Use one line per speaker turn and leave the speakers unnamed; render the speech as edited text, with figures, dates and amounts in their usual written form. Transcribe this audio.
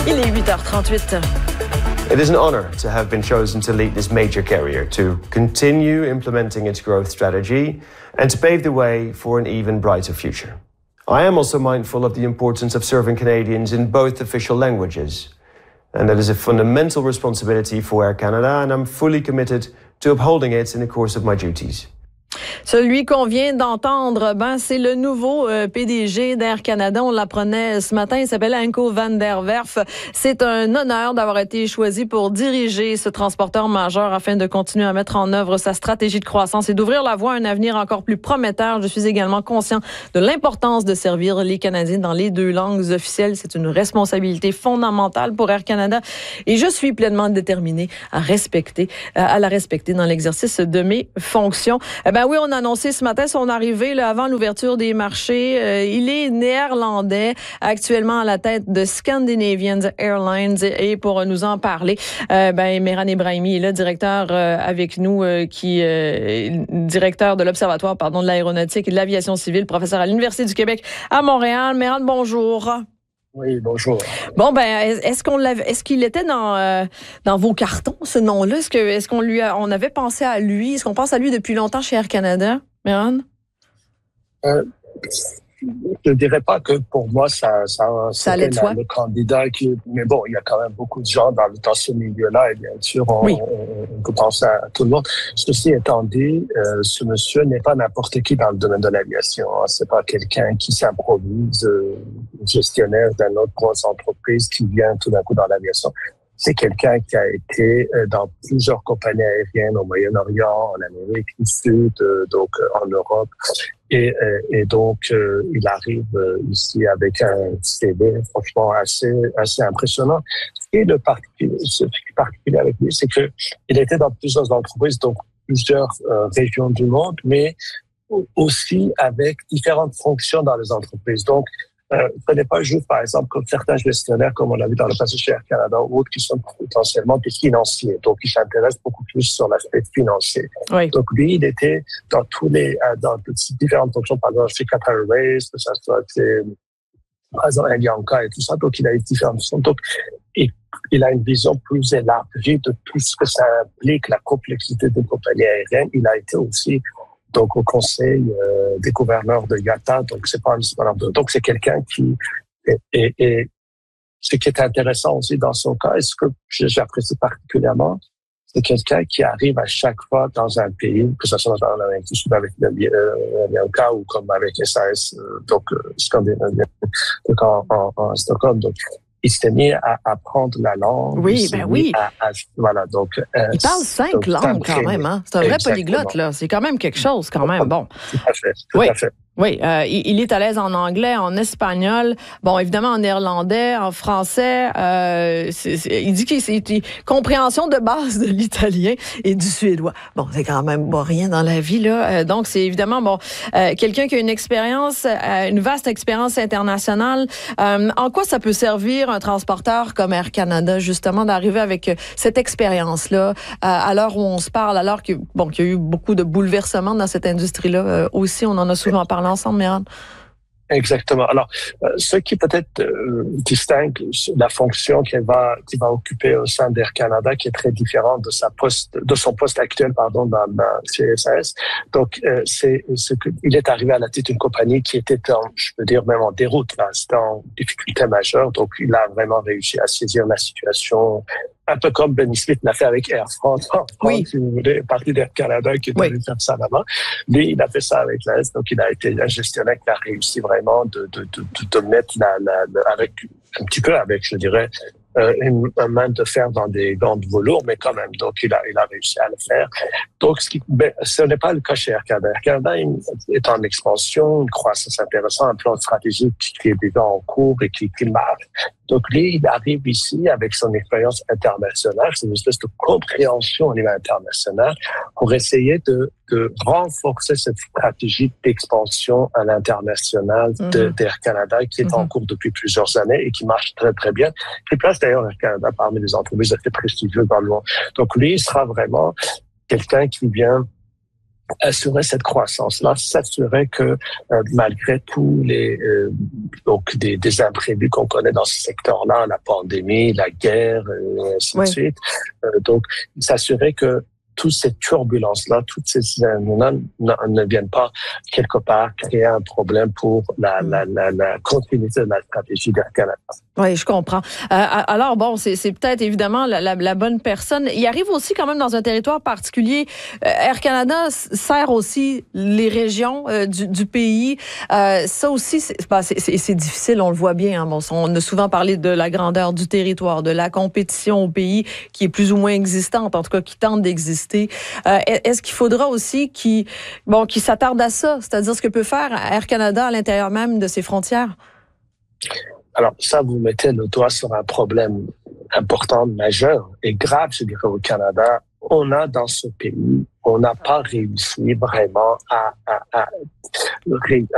Il est 8h38.
It is an honor to have been chosen to lead this major carrier, to continue implementing its growth strategy, and to pave the way for an even brighter future. I am also mindful of the importance of serving Canadians in both official languages. And that is a fundamental responsibility for Air Canada, and I'm fully committed to upholding it in the course of my duties.
Celui qu'on vient d'entendre, c'est le nouveau PDG d'Air Canada. On l'apprenait ce matin. Il s'appelle Anko van der Werf. C'est un honneur d'avoir été choisi pour diriger ce transporteur majeur afin de continuer à mettre en œuvre sa stratégie de croissance et d'ouvrir la voie à un avenir encore plus prometteur. Je suis également conscient de l'importance de servir les Canadiens dans les 2 langues officielles. C'est une responsabilité fondamentale pour Air Canada et je suis pleinement déterminée à la respecter dans l'exercice de mes fonctions. Oui, on a annoncé ce matin son arrivée là, avant l'ouverture des marchés. Il est néerlandais, actuellement à la tête de Scandinavian Airlines. Et pour nous en parler, Mehran Ebrahimi est là, directeur avec nous, directeur de l'Observatoire de l'aéronautique et de l'aviation civile, professeur à l'Université du Québec à Montréal. Mehran, bonjour.
Oui, bonjour.
Est-ce qu'il était dans vos cartons, ce nom-là? Est-ce qu'on avait pensé à lui? Est-ce qu'on pense à lui depuis longtemps chez Air Canada, Mehran?
Je ne dirais pas que pour moi, ça
allait de soi.
Le candidat mais bon, il y a quand même beaucoup de gens dans ce milieu-là et bien sûr, on peut penser à tout le monde. Ceci étant dit, ce monsieur n'est pas n'importe qui dans le domaine de l'aviation. C'est pas quelqu'un qui s'improvise gestionnaire d'une autre grosse entreprise qui vient tout d'un coup dans l'aviation. C'est quelqu'un qui a été dans plusieurs compagnies aériennes au Moyen-Orient, en Amérique du Sud, donc en Europe. Et donc, il arrive ici avec un CV franchement assez impressionnant. Et ce qui est particulier avec lui, c'est que il était dans plusieurs entreprises, donc plusieurs régions du monde, mais aussi avec différentes fonctions dans les entreprises. Donc, ce n'est pas juste, par exemple, comme certains gestionnaires, comme on l'a vu dans le passé chez Air Canada ou autres, qui sont potentiellement des financiers. Donc, ils s'intéressent beaucoup plus sur l'aspect financier.
Oui.
Donc, lui, il était dans dans différentes fonctions, par exemple, chez Qatar Airways, que ça soit par exemple, Avianca et tout ça. Donc, il a eu différentes fonctions. Donc, il a une vision plus élargie de tout ce que ça implique, la complexité d'une compagnie aérienne. Il a été aussi donc au conseil des gouverneurs de IATA, donc donc c'est quelqu'un qui et ce qui est intéressant aussi dans son cas, et ce que j'apprécie particulièrement, c'est quelqu'un qui arrive à chaque fois dans un pays, que ce soit dans l'Amérique du Sud avec Avianca ou comme avec SAS, donc scandinavien, donc en Stockholm, donc il s'est mis à apprendre la langue.
Oui, oui.
Voilà, donc.
Il parle 5 langues quand même, hein. C'est un vrai polyglotte, là. C'est quand même quelque chose, quand même. Bon.
Tout à fait.
Oui, il est à l'aise en anglais, en espagnol, évidemment en néerlandais, en français. Il dit qu'il c'est compréhension de base de l'italien et du suédois. Bon, c'est quand même rien dans la vie, là. Donc, c'est évidemment quelqu'un qui a une vaste expérience internationale. En quoi ça peut servir un transporteur comme Air Canada, justement, d'arriver avec cette expérience-là, à l'heure où on se parle, alors qu'il y a eu beaucoup de bouleversements dans cette industrie-là aussi, on en a souvent parlé ensemble, Mehran.
Exactement. Alors, ce qui peut-être distingue la fonction qu'il va occuper au sein d'Air Canada, qui est très différente de son poste actuel, dans chez SAS. Donc, c'est ce qu'il est arrivé à la tête d'une compagnie qui était je peux dire même en déroute, là. C'était en difficulté majeure. Donc, il a vraiment réussi à saisir la situation. Un peu comme Benny Smith l'a fait avec Air France.
Oui.
Si vous voulez, partie d'Air Canada qui est allé faire ça là-bas. Lui, il a fait ça avec l'AS. Donc, il a été un gestionnaire qui a réussi vraiment de mettre avec, un petit peu avec, je dirais, une main de fer dans des gants de velours, mais quand même. Donc, il a réussi à le faire. Donc, ce n'est pas le cas chez Air Canada. Air Canada est en expansion, une croissance intéressante, un plan stratégique qui est déjà en cours et qui marche. Donc, lui, il arrive ici avec son expérience internationale, c'est une espèce de compréhension au niveau international pour essayer de renforcer cette stratégie d'expansion à l'international d'Air Canada qui est en cours depuis plusieurs années et qui marche très, très bien. Qui place d'ailleurs Air Canada parmi les entreprises assez prestigieuses dans le monde. Donc, lui, il sera vraiment quelqu'un qui vient assurer cette croissance-là, s'assurer que malgré tous les donc des imprévus qu'on connaît dans ce secteur-là, la pandémie, la guerre, et ainsi de suite, donc s'assurer que toutes ces turbulences-là, toutes ces événements ne viennent pas quelque part créer un problème pour la continuité de la stratégie d'Air Canada.
Oui, je comprends. Alors, bon, c'est peut-être évidemment la bonne personne. Il arrive aussi quand même dans un territoire particulier. Air Canada sert aussi les régions du pays. Ça aussi, c'est difficile, on le voit bien. Hein. Bon, on a souvent parlé de la grandeur du territoire, de la compétition au pays qui est plus ou moins existante, en tout cas qui tente d'exister. Est-ce qu'il faudra aussi qu'il s'attarde à ça, c'est-à-dire ce que peut faire Air Canada à l'intérieur même de ses frontières?
Alors ça, vous mettez le doigt sur un problème important, majeur et grave, je dirais, au Canada. On a dans ce pays, on n'a pas réussi vraiment à